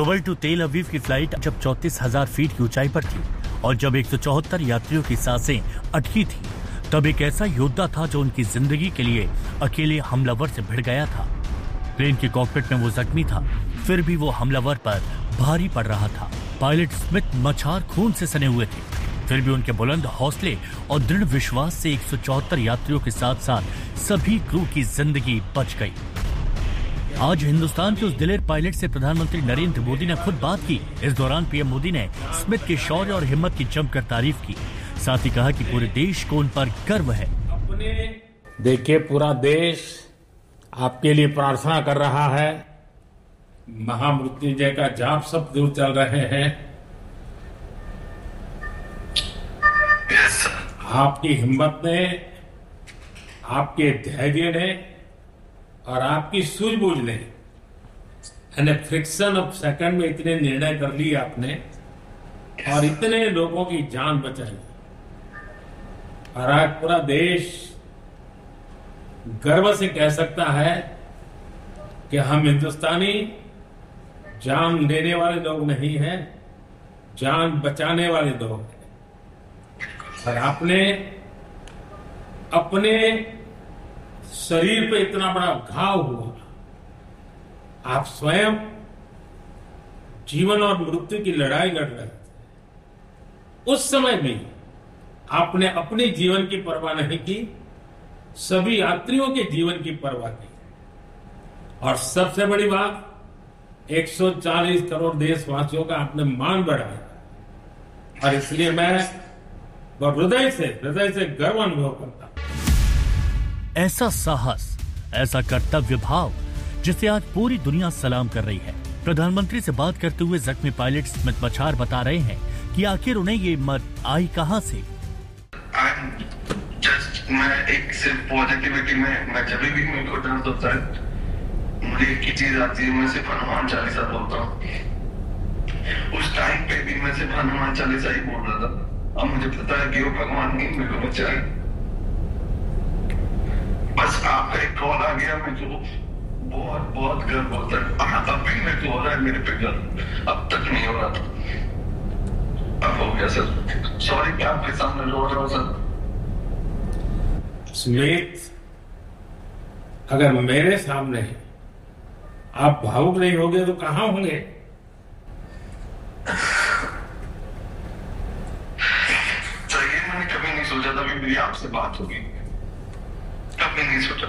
Dubai to तेल अवीव की flight जब 34,000 फीट की ऊंचाई पर थी और जब 174 यात्रियों की सांसें अटकी थी, तब एक ऐसा योद्धा था जो उनकी जिंदगी के लिए अकेले हमलावर से भिड़ गया था। प्लेन के कॉकपिट में वो जख्मी था, फिर भी वो हमलावर पर भारी पड़ रहा था। पायलट स्मिथ मच्छर खून से सने हुए थे, फिर भी उनके बुलंद हौसले और दृढ़ विश्वास से 174 यात्रियों के साथ साथ सभी क्रू की जिंदगी बच गई। आज हिंदुस्तान के उस दिलेर पायलट से प्रधानमंत्री नरेंद्र मोदी ने खुद बात की। इस दौरान पीएम मोदी ने स्मिथ के शौर्य और हिम्मत की जमकर तारीफ की, साथ ही कहा कि पूरे देश को उन पर गर्व है। देखिए, पूरा देश आपके लिए प्रार्थना कर रहा है। महामृत्युंजय का जाप सब दूर चल रहे हैं। आपकी हिम्मत ने, आपके धैर्य ने और आपकी सूझबूझ ने फ्रिक्शन ऑफ सेकंड में इतने निर्णय कर लिए आपने और इतने लोगों की जान बचाई। और आज पूरा देश गर्व से कह सकता है कि हम हिंदुस्तानी जान लेने वाले लोग नहीं हैं, जान बचाने वाले लोग हैं। और आपने अपने शरीर पे इतना बड़ा घाव हुआ, आप स्वयं जीवन और मृत्यु की लड़ाई लड़ रहे थे। उस समय में आपने अपने जीवन की परवाह नहीं की, सभी यात्रियों के जीवन की परवाह की। और सबसे बड़ी बात, 140 करोड़ देशवासियों का आपने मान बढ़ाया। और इसलिए मैं हृदय से गर्व अनुभव करता हूं। ऐसा साहस, ऐसा कर्तव्य भाव जिसे आज पूरी दुनिया सलाम कर रही है। प्रधानमंत्री से बात करते हुए जख्मी पायलट स्मिथ मच्छर बता रहे हैं कि आखिर उन्हें ये हिम्मत आई कहां से। मैं एक सिर्फ पॉजिटिविटी में, मैं जब भी मेरे को डर होता है, मुझे एक ही चीज आती है, मैं सिर्फ हनुमान चालीसा बोलता हूँ। उस टाइम पे भी मैं सिर्फ हनुमान चालीसा ही बोल रहा था। अब मुझे पता है कि वो भगवान नहीं मेरे को बचाए। बस आपका एक कॉल आ गया, मेरे को बहुत बहुत गर्व होता है। अब भी मेरे को हो रहा है, मेरे पे गर्व अब तक नहीं हो रहा था, अब हो गया सर। सॉरी कि आपके सामने रो रहा हूँ सर। स्मिथ, अगर मेरे सामने आप भावुक नहीं होंगे तो कहां होंगे? तो ये मैंने कभी नहीं सोचा था कि मेरी आपसे बात होगी, कभी नहीं सोचा।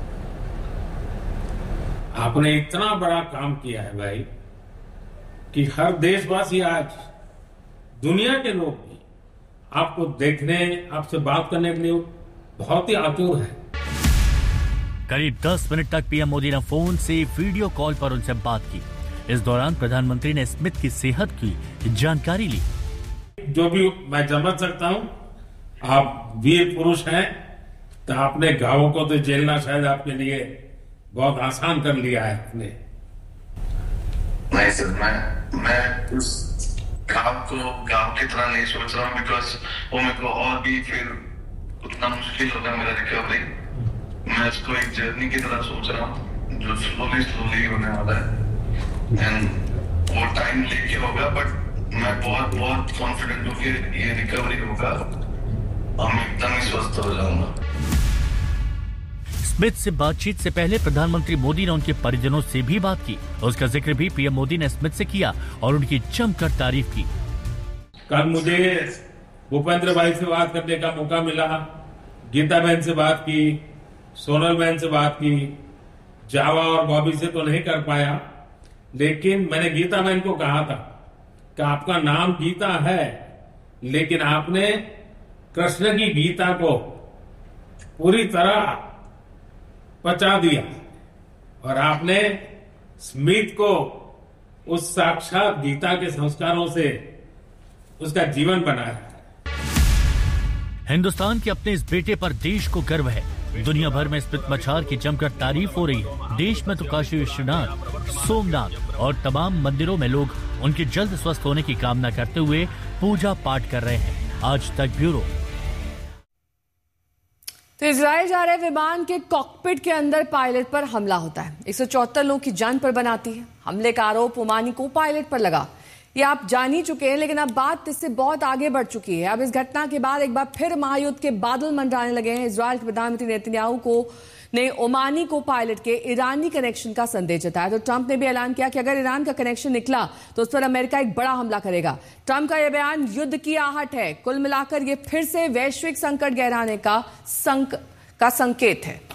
आपने इतना बड़ा काम किया है भाई कि हर देशवासी, आज दुनिया के लोग भी आपको देखने, आपसे बात करने के लिए बहुत ही आतुर है। करीब 10 मिनट तक पीएम मोदी ने फोन से वीडियो कॉल पर उनसे बात की। इस दौरान प्रधानमंत्री ने स्मिथ की सेहत की जानकारी ली। जो भी मैं समझ सकता हूं, आप वीर पुरुष हैं, तो आपने घावों को तो झेलना शायद आपके लिए बहुत आसान कर लिया है आपने। नहीं सर, मैं उस घाव की तरह नहीं सोच रहा हूँ, बिकॉज वो मेरे को और भी फिर उतना मुश्किल होगा मेरा रिकवरी। मैं इसको एक जर्नी की तरह सोच रहा हूँ जो स्लोली होने वाला है, एंड वो टाइम लेके होगा, बट मैं बहुत कॉन्फिडेंट हूँ कि ये रिकवरी होगा और मैं एकदम ही स्वस्थ हो जाऊंगा। स्मिथ से बातचीत से पहले प्रधानमंत्री मोदी ने उनके परिजनों से भी बात की। उसका जिक्र भी पीएम मोदी ने स्मिथ से किया और उनकी जमकर तारीफ की। कल मुझे भूपेंद्र भाई से बात करने का मौका मिला, गीता बहन से बात की, सोनल बहन से बात की, जावा और बॉबी से तो नहीं कर पाया, लेकिन मैंने गीता बहन को कहा था कि आपका नाम गीता है, लेकिन आपने कृष्ण की गीता को पूरी तरह पचा दिया और आपने स्मिथ को उस साक्षात गीता के संस्कारों से उसका जीवन बनाया। हिंदुस्तान के अपने इस बेटे पर देश को गर्व है। दुनिया भर में स्मिथ मच्छर की जमकर तारीफ हो रही है। देश में तो काशी विश्वनाथ, सोमनाथ और तमाम मंदिरों में लोग उनके जल्द स्वस्थ होने की कामना करते हुए पूजा पाठ कर रहे हैं। आज तक ब्यूरो। तो इजराइल जा रहे विमान के कॉकपिट के अंदर पायलट पर हमला होता है। 174 लोगों की जान पर बनाती है। हमले का आरोप ओमानी को पायलट पर लगा। ये आप जान ही चुके हैं, लेकिन अब बात इससे बहुत आगे बढ़ चुकी है। अब इस घटना के बाद एक बार फिर महायुद्ध के बादल मंडराने लगे हैं। इजराइल के प्रधानमंत्री नेतन्याहू ने ओमानी को पायलट के ईरानी कनेक्शन का संदेश जताया। तो ट्रंप ने भी ऐलान किया कि अगर ईरान का कनेक्शन निकला तो उस पर अमेरिका एक बड़ा हमला करेगा। ट्रंप का यह बयान युद्ध की आहट है। कुल मिलाकर ये फिर से वैश्विक संकट गहराने का संकेत है।